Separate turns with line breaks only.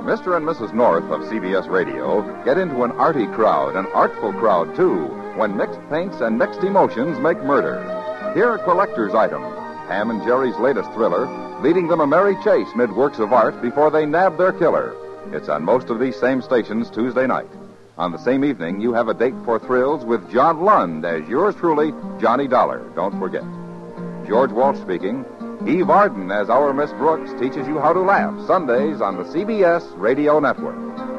Mr. and Mrs. North of CBS Radio get into an arty crowd, an artful crowd, too, when mixed paints and mixed emotions make murder. Here are collector's items, Ham and Jerry's latest thriller, leading them a merry chase mid works of art before they nab their killer. It's on most of these same stations Tuesday night. On the same evening, you have a date for thrills with John Lund as yours truly, Johnny Dollar. Don't forget. George Walsh speaking. Eve Arden as our Miss Brooks teaches you how to laugh Sundays on the CBS Radio Network.